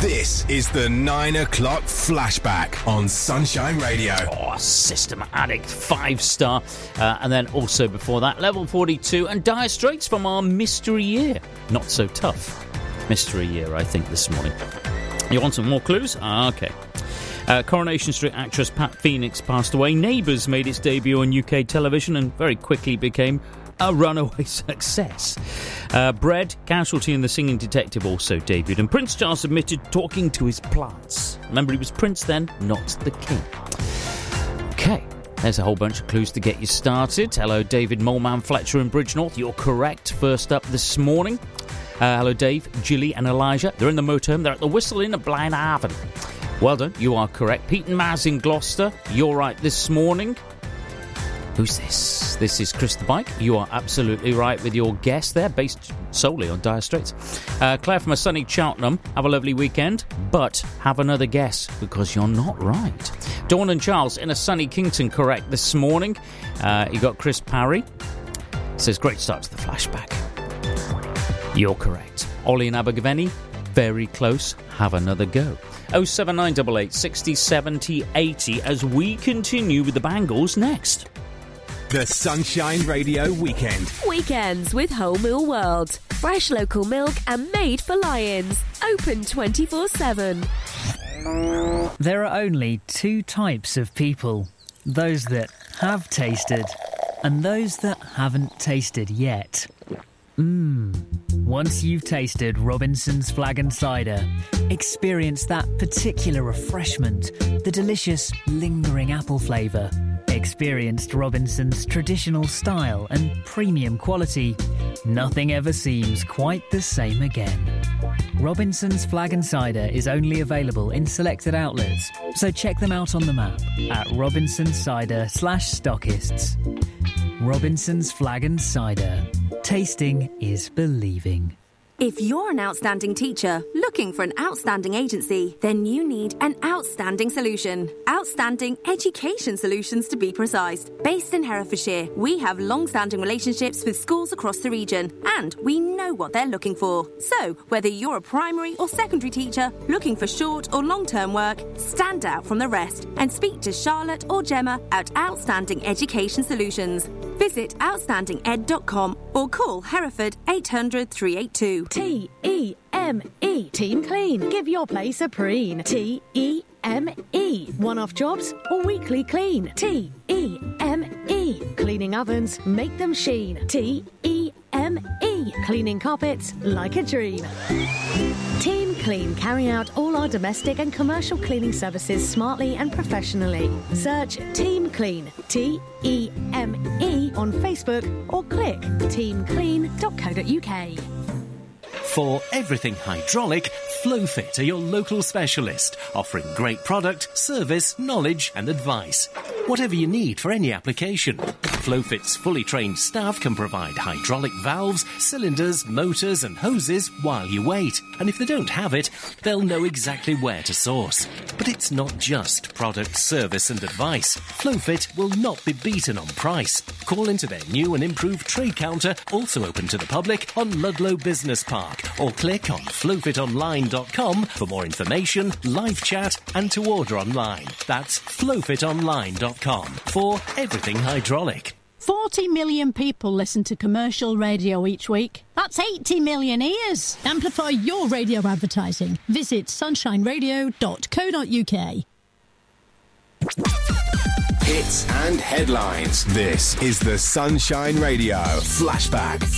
This is the 9 o'clock flashback on Sunshine Radio. Oh, System Addict 5-star. And then also before that, Level 42 and Dire Straits from our Mystery Year. Not so tough Mystery Year, I think, this morning. You want some more clues? Okay. Coronation Street actress Pat Phoenix passed away. Neighbours made its debut on UK television and very quickly became a runaway success. Bread, Casualty and the Singing Detective also debuted, and Prince Charles admitted talking to his plants. Remember, he was Prince then, not the King. Okay, there's a whole bunch of clues to get you started. Hello, David Moleman Fletcher in Bridgnorth. You're correct. First up this morning. Hello, Dave, Gilly and Elijah. They're in the motorhome. They're at the Whistle Inn at Blaenhaven. Well done, you are correct. Pete and Maz in Gloucester. You're right this morning. Who's this? This is Chris the Bike. You are absolutely right with your guess there, based solely on Dire Straits. Claire from a sunny Cheltenham. Have a lovely weekend, but have another guess because you're not right. Dawn and Charles in a sunny Kington, correct this morning. You got Chris Parry. Says, great start to the flashback. You're correct. Ollie and Abergavenny, very close. Have another go. 07988 60 70 80 as we continue with the Bangles next. The Sunshine Radio Weekend. Weekends with Whole Mill World. Fresh local milk and made for lions. Open 24/7. There are only two types of people. Those that have tasted and those that haven't tasted yet. Once you've tasted Robinson's Flag and Cider, experience that particular refreshment, the delicious, lingering apple flavour. Experienced Robinson's traditional style and premium quality. Nothing ever seems quite the same again. Robinson's Flag and Cider is only available in selected outlets, so check them out on the map at robinsoncider/stockists. Robinson's Flag and Cider. Tasting is believing. If you're an outstanding teacher looking for an outstanding agency, then you need an outstanding solution. Outstanding Education Solutions, to be precise. Based in Herefordshire, we have long-standing relationships with schools across the region, and we know what they're looking for. So, whether you're a primary or secondary teacher looking for short or long-term work, stand out from the rest and speak to Charlotte or Gemma at Outstanding Education Solutions. Visit outstandinged.com or call Hereford 800 382. T-E-M-E. Team Clean. Give your place a preen. T-E-M-E. One-off jobs or weekly clean. T-E-M-E. Cleaning ovens, make them sheen. T-E-M-E. Cleaning carpets like a dream. Team Clean carry out all our domestic and commercial cleaning services smartly and professionally. Search Team Clean, T-E-M-E, on Facebook or click teamclean.co.uk. For everything hydraulic, Flowfit are your local specialist, offering great product, service, knowledge and advice. Whatever you need for any application, Flowfit's fully trained staff can provide hydraulic valves, cylinders, motors and hoses while you wait. And if they don't have it, they'll know exactly where to source. But it's not just product, service and advice. Flowfit will not be beaten on price. Call into their new and improved trade counter, also open to the public, on Ludlow Business Park, or click on flowfitonline.com for more information, live chat and to order online. That's flowfitonline.com for everything hydraulic. 40 million people listen to commercial radio each week. That's 80 million ears. Amplify your radio advertising. Visit sunshineradio.co.uk. Hits and headlines. This is the Sunshine Radio Flashback.